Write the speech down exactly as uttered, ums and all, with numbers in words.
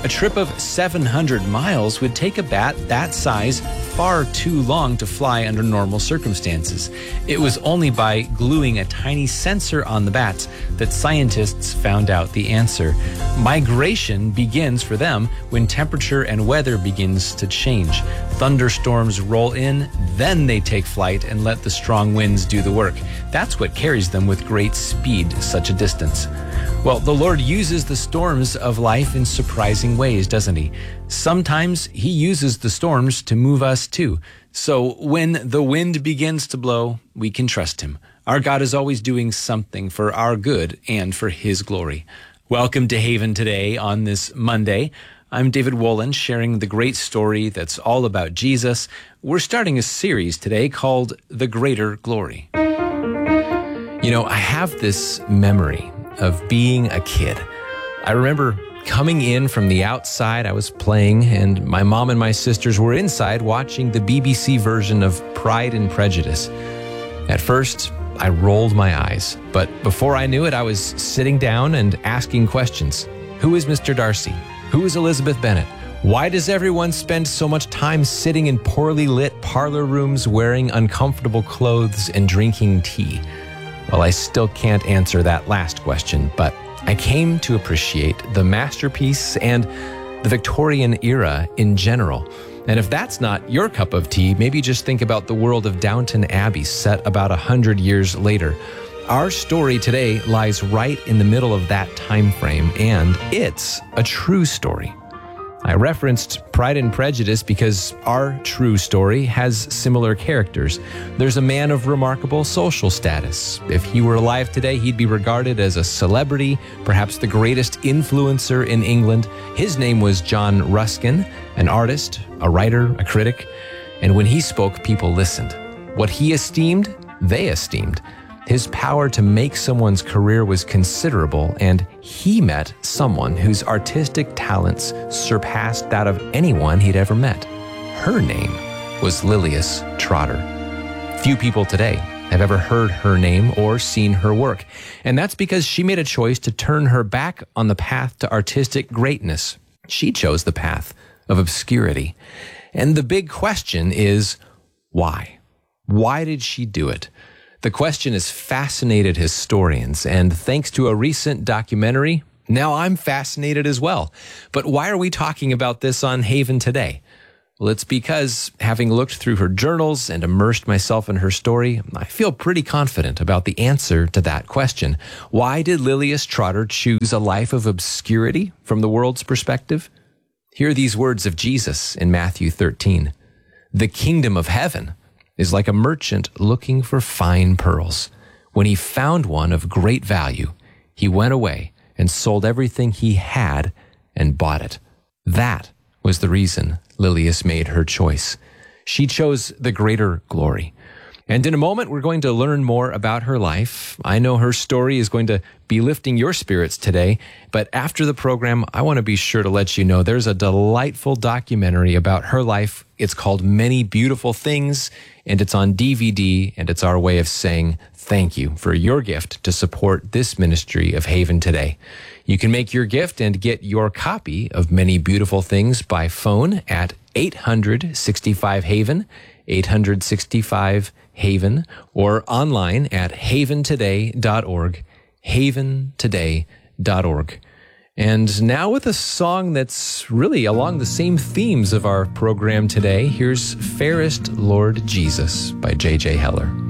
A trip of seven hundred miles would take a bat that size far too long to fly under normal circumstances. It was only by gluing a tiny sensor on the bats that scientists found out the answer. Migration begins for them when temperature and weather begins to change. Thunderstorms roll in, then they take flight and let the strong winds do the work. That's what carries them with great speed such a distance. Well, the Lord uses the storms of life in surprising ways, doesn't he? Sometimes he uses the storms to move us too. So when the wind begins to blow, we can trust him. Our God is always doing something for our good and for his glory. Welcome to Haven today on this Monday. I'm David Wolin, sharing the great story that's all about Jesus. We're starting a series today called The Greater Glory. You know, I have this memory of being a kid. I remember coming in from the outside. I was playing, and my mom and my sisters were inside watching the B B C version of Pride and Prejudice. At first, I rolled my eyes, but before I knew it, I was sitting down and asking questions. Who is Mister Darcy? Who is Elizabeth Bennet? Why does everyone spend so much time sitting in poorly lit parlor rooms wearing uncomfortable clothes and drinking tea? Well, I still can't answer that last question, but I came to appreciate the masterpiece and the Victorian era in general. And if that's not your cup of tea, maybe just think about the world of Downton Abbey set about a hundred years later. Our story today lies right in the middle of that time frame, and it's a true story. I referenced Pride and Prejudice because our true story has similar characters. There's a man of remarkable social status. If he were alive today, he'd be regarded as a celebrity, perhaps the greatest influencer in England. His name was John Ruskin, an artist, a writer, a critic. And when he spoke, people listened. What he esteemed, they esteemed. His power to make someone's career was considerable, and he met someone whose artistic talents surpassed that of anyone he'd ever met. Her name was Lilias Trotter. Few people today have ever heard her name or seen her work, and that's because she made a choice to turn her back on the path to artistic greatness. She chose the path of obscurity. And the big question is, why? Why did she do it? The question has fascinated historians, and thanks to a recent documentary, now I'm fascinated as well. But why are we talking about this on Haven today? Well, it's because, having looked through her journals and immersed myself in her story, I feel pretty confident about the answer to that question. Why did Lilias Trotter choose a life of obscurity from the world's perspective? Hear these words of Jesus in Matthew thirteen. The kingdom of heaven is like a merchant looking for fine pearls. When he found one of great value, he went away and sold everything he had and bought it. That was the reason Lilias made her choice. She chose the greater glory. And in a moment, we're going to learn more about her life. I know her story is going to be lifting your spirits today, but after the program, I want to be sure to let you know there's a delightful documentary about her life. It's called Many Beautiful Things, and it's on D V D, and it's our way of saying thank you for your gift to support this ministry of Haven today. You can make your gift and get your copy of Many Beautiful Things by phone at eight hundred sixty-five Haven, eight hundred sixty-five Haven, or online at haven today dot org, haven today dot org. And now with a song that's really along the same themes of our program today, here's Fairest Lord Jesus by J J Heller.